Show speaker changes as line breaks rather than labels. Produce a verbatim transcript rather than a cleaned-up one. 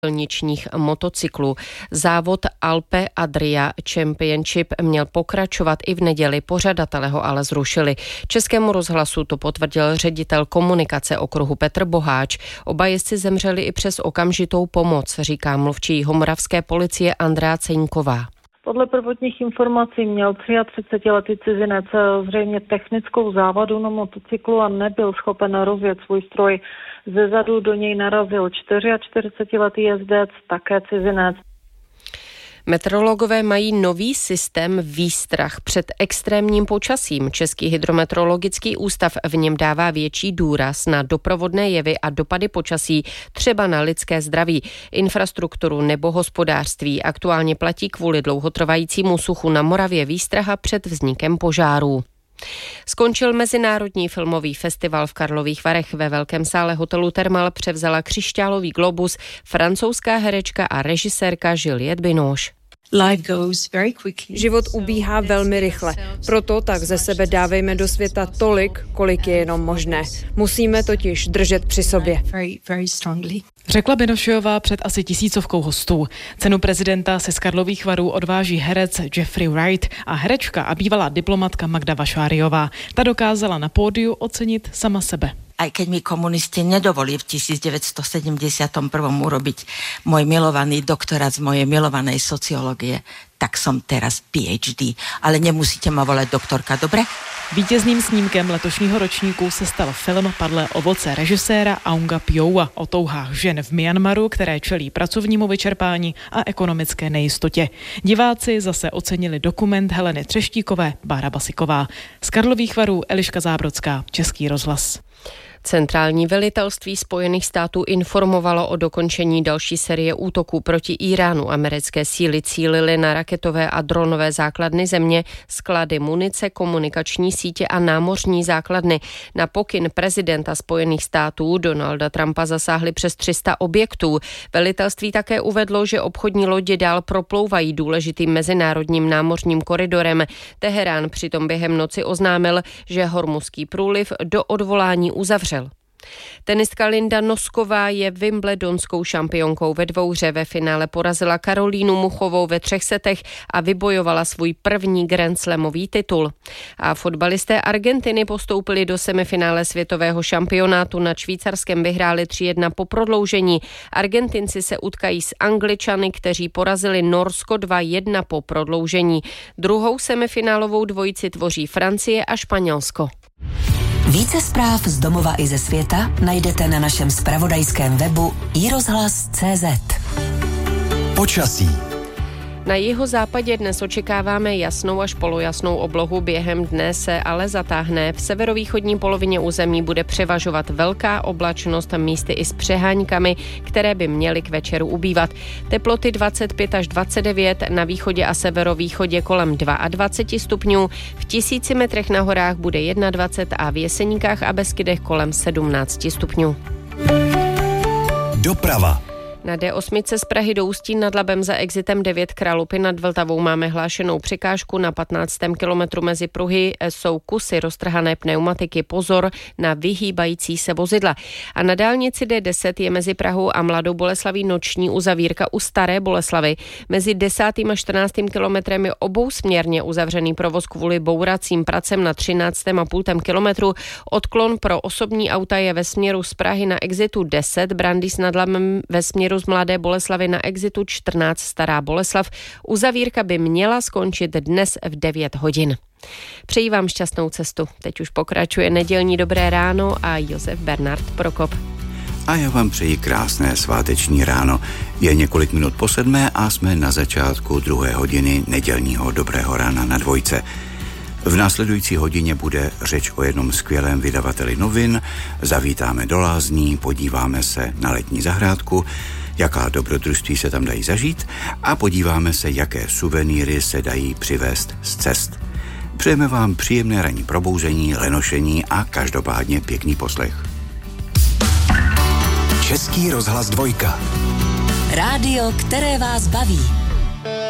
silničních motocyklů. Závod Alpe Adria Championship měl pokračovat i v neděli, pořadatelé ho ale zrušili. Českému rozhlasu to potvrdil ředitel komunikace okruhu Petr Boháč. Oba jezdci zemřeli i přes okamžitou pomoc, říká mluvčí jihomoravské policie Andrea Ceňková.
Podle prvotních informací měl třiatřicetiletý cizinec zřejmě technickou závadu na motocyklu a nebyl schopen rozjet svůj stroj. Ze zadu do něj narazil čtyřiačtyřicetiletý jezdec, také cizinec.
Meteorologové mají nový systém výstrah před extrémním počasím. Český hydrometeorologický ústav v něm dává větší důraz na doprovodné jevy a dopady počasí, třeba na lidské zdraví, infrastrukturu nebo hospodářství. Aktuálně platí kvůli dlouhotrvajícímu suchu na Moravě výstraha před vznikem požárů. Skončil Mezinárodní filmový festival v Karlových Varech. Ve velkém sále hotelu Thermal převzala křišťálový globus francouzská herečka a režisérka Juliette Binoche.
Život ubíhá velmi rychle, proto tak ze sebe dávejme do světa tolik, kolik je jenom možné. Musíme totiž držet při sobě.
Řekla Binocheová před asi tisícovkou hostů. Cenu prezidenta se z Karlových Varů odváží herec Jeffrey Wright a herečka a bývalá diplomatka Magda Vašáriová. Ta dokázala na pódiu ocenit sama sebe.
Aj keď mi komunisti nedovolili v tisícdeväťstosedemdesiatom prvom urobiť môj milovaný doktorát z mojej milovanej sociológie, tak som teraz P H D, ale nemusíte ma volať doktorka, dobre?
Vítězným snímkem letošního ročníku se stal film Padlé ovoce režiséra Aunga Pyoua o touhách žen v Myanmaru, které čelí pracovnímu vyčerpání a ekonomické nejistotě. Diváci zase ocenili dokument Heleny Třeštíkové, Bára Basiková. Z Karlových Varů Eliška Zábrodská, Český rozhlas.
Centrální velitelství Spojených států informovalo o dokončení další série útoků proti Iránu. Americké síly cílily na raketové a dronové základny země, sklady munice, komunikační sítě a námořní základny. Na pokyn prezidenta Spojených států Donalda Trumpa zasáhly přes tři sta objektů. Velitelství také uvedlo, že obchodní lodi dál proplouvají důležitým mezinárodním námořním koridorem. Teherán přitom během noci oznámil, že Hormuzský průliv do odvolání uzavřel. Tenistka Linda Nosková je wimbledonskou šampionkou ve dvouhře. Ve finále porazila Karolínu Muchovou ve třech setech a vybojovala svůj první Grand Slamový titul. A fotbalisté Argentiny postoupili do semifinále světového šampionátu. Nad Švýcarskem vyhráli tři jedna po prodloužení. Argentinci se utkají s Angličany, kteří porazili Norsko dva jedna po prodloužení. Druhou semifinálovou dvojici tvoří Francie a Španělsko.
Více zpráv z domova i ze světa najdete na našem zpravodajském webu i rozhlas tečka cé zet.
Počasí.
Na jihozápadě dnes očekáváme jasnou až polojasnou oblohu, během dne se ale zatáhne. V severovýchodní polovině území bude převažovat velká oblačnost, místy i s přeháňkami, které by měly k večeru ubývat. Teploty dvacet pět až dvacet devět, na východě a severovýchodě kolem dvacet dva stupňů, v tisíci metrech na horách bude dvacet jedna a v Jeseníkách a Beskydech kolem sedmnáct stupňů.
Doprava.
Na D osm z Prahy do Ústí nad Labem za exitem devět Kralupy nad Vltavou máme hlášenou překážku. Na patnáctém kilometru mezi pruhy jsou kusy roztrhané pneumatiky. Pozor na vyhýbající se vozidla. A na dálnici D deset je mezi Prahou a Mladou Boleslaví noční uzavírka u Staré Boleslavy. Mezi desátým a čtrnáctým kilometrem je obousměrně uzavřený provoz kvůli bouracím pracem. Na třináctém a půl kilometru odklon pro osobní auta je ve směru z Prahy na exitu deset, Brandýs nad Labem ve směru z Mladé Boleslavy na exitu čtrnáct Stará Boleslav. Uzavírka by měla skončit dnes v devět hodin. Přeji vám šťastnou cestu. Teď už pokračuje nedělní Dobré ráno a Josef Bernard Prokop.
A já vám přeji krásné sváteční ráno. Je několik minut po sedmé a jsme na začátku druhé hodiny nedělního Dobrého rána na dvojce. V následující hodině bude řeč o jednom skvělém vydavateli novin, zavítáme do lázní, podíváme se na letní zahrádku, jaká dobrodružství se tam dají zažít a podíváme se, jaké suvenýry se dají přivést z cest. Přejeme vám příjemné ranní probouzení, lenošení a každopádně pěkný poslech.
Český rozhlas dvojka.
Rádio, které vás baví.